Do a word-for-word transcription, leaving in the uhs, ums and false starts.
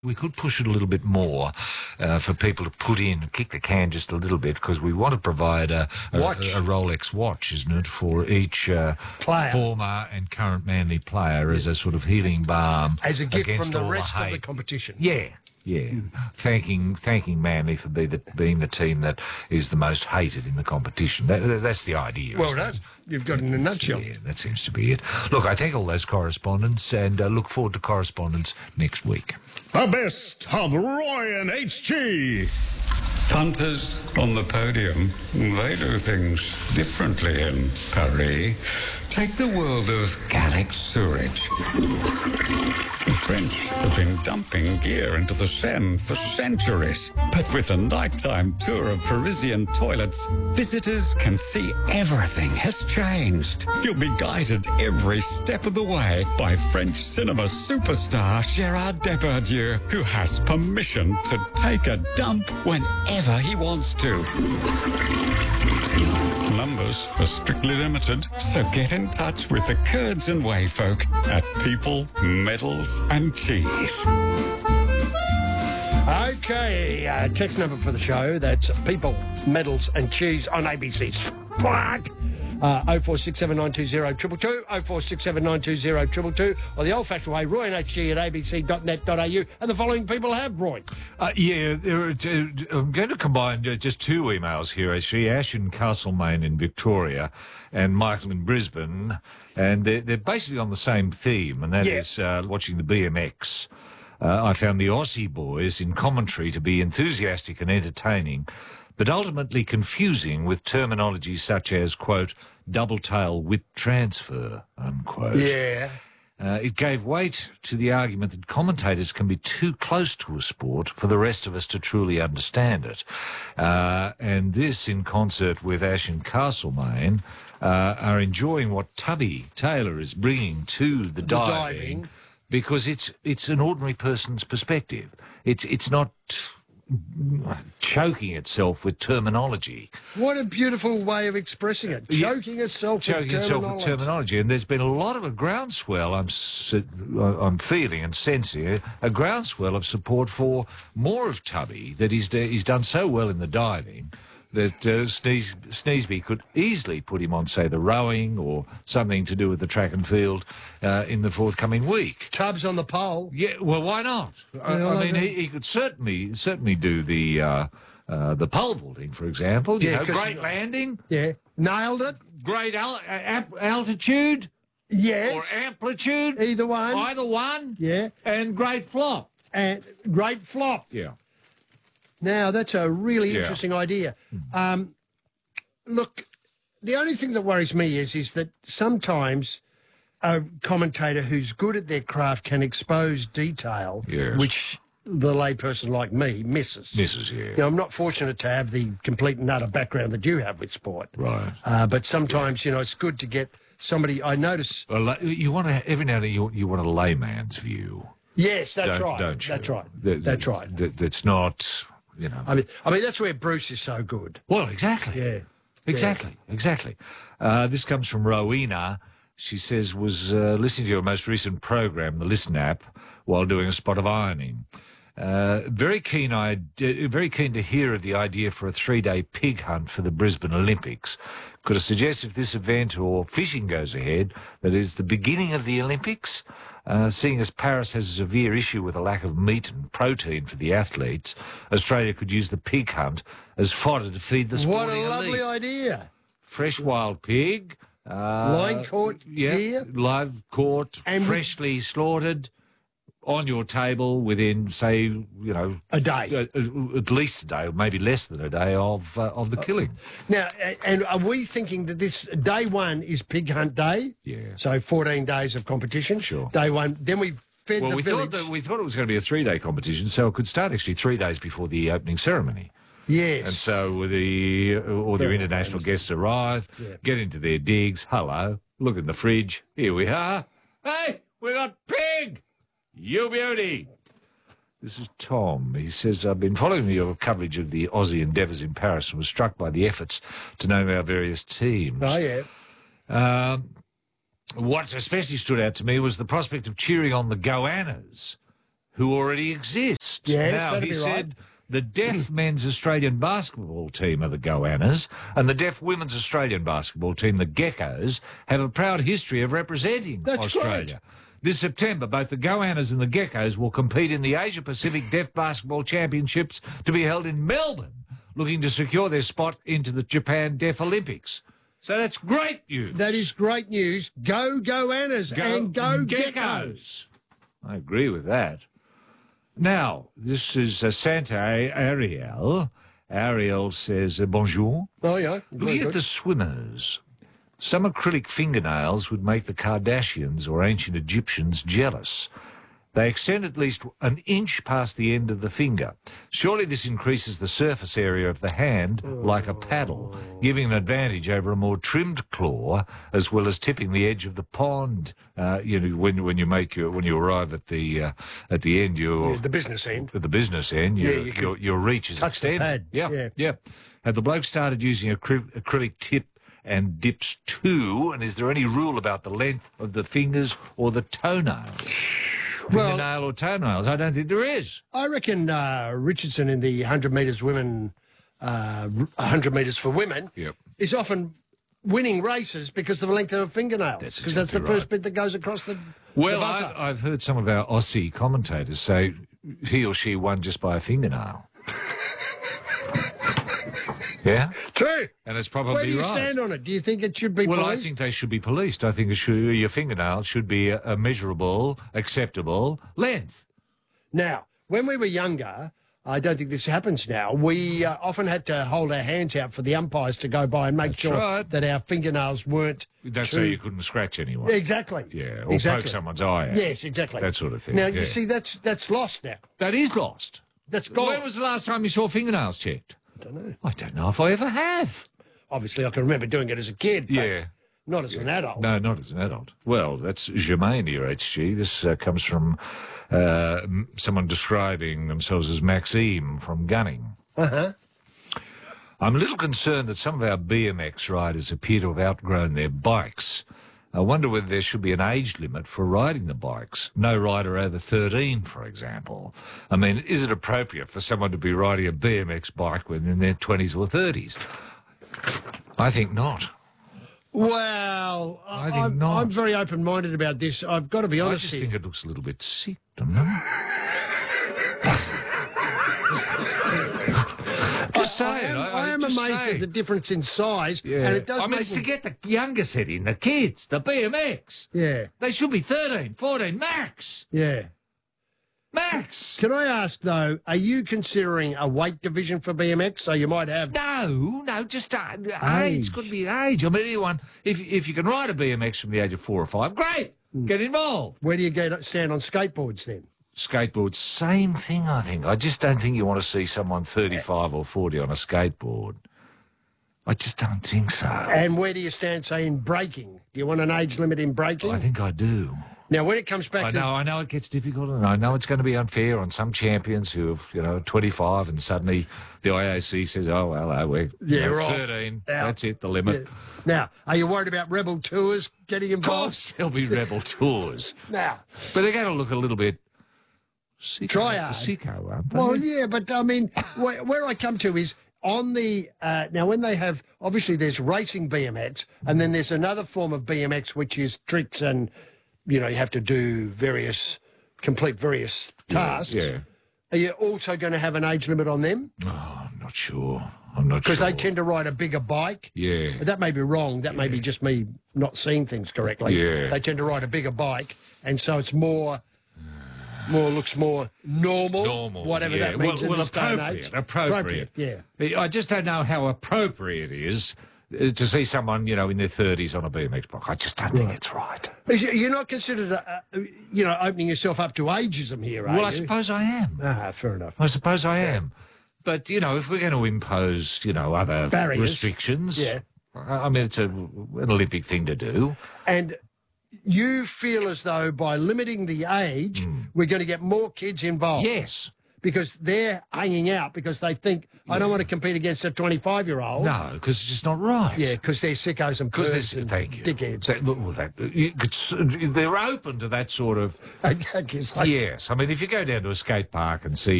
We could push it a little bit more uh, for people to put in, kick the can just a little bit, because we want to provide a, a, a Rolex watch, isn't it, for each uh, player. former and current Manly player, yeah, as a sort of healing balm. As a gift from the rest the of the competition. Yeah. Yeah, mm. thanking thanking Manly for be the, being the team that is the most hated in the competition. That, that's the idea. Well done. You've got it in a nutshell. Yeah, that seems to be it. Look, I thank all those correspondents and uh, look forward to correspondence next week. The best of Roy and H G. Punters on the podium, they do things differently in Paris. Take the world of Alex Surridge. The French have been dumping gear into the Seine for centuries. But with a nighttime tour of Parisian toilets, visitors can see everything has changed. You'll be guided every step of the way by French cinema superstar Gérard Depardieu, who has permission to take a dump whenever he wants to. Numbers are strictly limited, so get in touch with the Kurds and Way folk at People, Medals and Cheese. Okay, uh, text number for the show, that's People, Medals and Cheese on A B C Sport. Uh, oh four six seven nine two zero two two two, oh four six seven nine two zero two two two, or the old-fashioned way, roy and h g at a b c dot net dot a u. And the following people have, Roy. Uh, yeah, there are, uh, I'm going to combine uh, just two emails here, actually. Ash in Castlemaine in Victoria and Michael in Brisbane. And they're, they're basically on the same theme, and that yeah. is uh, watching the B M X. Uh, I found the Aussie boys in commentary to be enthusiastic and entertaining, but ultimately confusing with terminology such as, quote, double tail whip transfer, unquote. Yeah. Uh, it gave weight to the argument that commentators can be too close to a sport for the rest of us to truly understand it. Uh, and this, in concert with Ash and Castlemaine, uh, are enjoying what Tubby Taylor is bringing to the, the diving, diving, because it's it's an ordinary person's perspective. It's it's not choking itself with terminology. What a beautiful way of expressing it. Choking yeah. itself choking with itself terminology. with terminology. And there's been a lot of a groundswell, I'm I'm feeling and sensing, a groundswell of support for more of Tubby, that he's, he's done so well in the diving that uh, Sneeze, Sneesby could easily put him on, say, the rowing or something to do with the track and field uh, in the forthcoming week. Tubbs on the pole. Yeah, well, why not? I, I mean, he, he could certainly certainly do the uh, uh, the pole vaulting, for example. You yeah, know, great you, landing. Yeah, nailed it. Great al altitude. Yes. Or amplitude. Either one. Either one. Yeah. And great flop. And great flop. Yeah. Now, that's a really yeah. interesting idea. Um, look, the only thing that worries me is is that sometimes a commentator who's good at their craft can expose detail, yes. which the layperson like me misses. Misses, yeah. You know, I'm not fortunate to have the complete and utter background that you have with sport. Right. Uh, but sometimes, yeah. you know, it's good to get somebody, I notice... Well, you want to, every now and then, you, you want a layman's view. Yes, that's don't, right. Don't you? That's right. The, that's right. The, that's not... You know. I mean, I mean, that's where Bruce is so good. Well, exactly. Yeah. Exactly. Yeah. Exactly. Uh, this comes from Rowena. She says, was uh, listening to your most recent program, the Listen app, while doing a spot of ironing. Uh, very keen, idea, very keen to hear of the idea for a three-day pig hunt for the Brisbane Olympics. Could I suggest if this event or fishing goes ahead, that is the beginning of the Olympics? Uh, seeing as Paris has a severe issue with a lack of meat and protein for the athletes, Australia could use the pig hunt as fodder to feed the sporting elite. What a lovely elite. idea. Fresh wild pig. Uh, Line caught yeah, here. Live caught, and freshly we... slaughtered, on your table within, say, you know... A day. Uh, at least a day, or maybe less than a day of uh, of the killing. Now, and are we thinking that this day one is Pig Hunt Day? Yeah. So fourteen days of competition? Sure. Day one. Then we fed well, the we village. Thought that, we thought it was going to be a three-day competition, so it could start actually three days before the opening ceremony. Yes. And so the all the international guests arrive, yeah. get into their digs. Hello, look in the fridge. Here we are. Hey, we got pig! You beauty! This is Tom. He says, I've been following your coverage of the Aussie endeavours in Paris and was struck by the efforts to name our various teams. Oh, yeah. Um, what especially stood out to me was the prospect of cheering on the Goannas, who already exist. Yes, now, that'd he be said right. the deaf men's Australian basketball team are the Goannas, and the deaf women's Australian basketball team, the Geckos, have a proud history of representing That's Australia. great. This September, both the Goannas and the Geckos will compete in the Asia-Pacific Deaf Basketball Championships to be held in Melbourne, looking to secure their spot into the Japan Deaf Olympics. So that's great news. That is great news. Go Goannas Go and go Geckos. Geckos. I agree with that. Now, this is uh, Santa Ariel. Ariel says, uh, bonjour. Oh, yeah. Very Look at good. the swimmers. Some acrylic fingernails would make the Kardashians or ancient Egyptians jealous. They extend at least an inch past the end of the finger. Surely this increases the surface area of the hand like a paddle, giving an advantage over a more trimmed claw, as well as tipping the edge of the pond. Uh, you know, when when you make your when you arrive at the uh, at the end, you're Yeah, the business end. at the business end. Your, Yeah, you can your your reach is touch the extended. pad. Yeah, Yeah. yeah. Have the bloke started using acry- acrylic tip and dips too? And is there any rule about the length of the fingers or the toenails? Well- Fingernail or toenails? I don't think there is. I reckon uh, Richardson in the one hundred metres women, uh, one hundred metres for women, Yep. is often winning races because of the length of her fingernails. That's Because that's the exactly first right. bit that goes across the, Well, the I, buzzer. I've heard some of our Aussie commentators say he or she won just by a fingernail. Yeah? True. And it's probably Where do you right. stand on it? Do you think it should be Well, I policed? think they should be policed. I think it should, your fingernail should be a, a measurable, acceptable length. Now, when we were younger, I don't think this happens now. We uh, often had to hold our hands out for the umpires to go by and make That's sure right. that our fingernails weren't. That's too... so you couldn't scratch anyone. Exactly. Yeah, or exactly. poke someone's eye out. Yes, exactly. That sort of thing. Now yeah. you see, that's that's lost now. That is lost. That's gone. When was the last time you saw fingernails checked? I don't know. I don't know if I ever have. Obviously, I can remember doing it as a kid. but Yeah. Not as an adult. No, not as an adult. Well, that's Germain here, H G. This uh, comes from uh, m- someone describing themselves as Maxime from Gunning. Uh-huh. I'm a little concerned that some of our B M X riders appear to have outgrown their bikes. I wonder whether there should be an age limit for riding the bikes. No rider over thirteen, for example. I mean, is it appropriate for someone to be riding a B M X bike when they're in their twenties or thirties? I think not. Well, I think I'm, not. I'm very open-minded about this. I've got to be I honest just here. think it looks a little bit sick, don't you? Just I saying. am, I, I am just amazed saying. at the difference in size, Yeah. and it does I mean, make it's me... to get the younger set in, the kids, the B M X. Yeah, They should be thirteen, fourteen, max. yeah. Max. Can I ask, though, are you considering a weight division for B M X? So you might have... No, no, just uh, Age. age. Could be age. I mean, anyone, if, if you can ride a B M X from the age of four or five, great. Hmm. Get involved. Where do you get stand on skateboards, then? Skateboard, same thing, I think. I just don't think you want to see someone thirty-five or forty on a skateboard. I just don't think so. And where do you stand, say, in braking? Do you want an age limit in braking? I think I do. Now, when it comes back I to... know, I know it gets difficult, and I know it's going to be unfair on some champions who have, you know, twenty-five, and suddenly the I O C says, "Oh well, uh, we're Yeah, you know, we're off. thirteen. Out. That's it, the limit." Yeah. Now, are you worried about Rebel Tours getting Of involved? course, there'll be rebel tours, Now, but they're going to look a little bit sicko, Try hard. sicko, aren't they? well, yeah, but I mean, where, where I come to is on the uh, now when they have obviously there's racing B M X, and then there's another form of B M X which is tricks, and you know you have to do various complete various tasks. yeah. Are you also going to have an age limit on them? Oh, I'm not sure. I'm not sure. Because they tend to ride a bigger bike. Yeah. That may be wrong. That may be just me not seeing things correctly. Yeah. They tend to ride a bigger bike, and so it's more, more looks more normal. Normal, whatever yeah. that means well, in well, this day and appropriate, age. appropriate. Yeah. I just don't know how appropriate it is uh, to see someone, you know, in their thirties on a B M X bike. I just don't think it's right. Is you- You're not considered, uh, uh, you know, opening yourself up to ageism here, are Well, I you? suppose I am. Ah, fair enough. I suppose I am. But, you know, if we're going to impose, you know, other Barriers. restrictions, Yeah. I I mean, it's a, an Olympic thing to do. And you feel as though by limiting the age, Hmm. we're going to get more kids involved. Yes. because they're hanging out because they think, I don't want to compete against a twenty-five-year-old. No, because it's just not right. Yeah, because they're sickos and Because pervs they're, and thank you. dickheads. That, well, that, you could, they're open to that sort of... I guess, like, Yes. I mean, if you go down to a skate park and see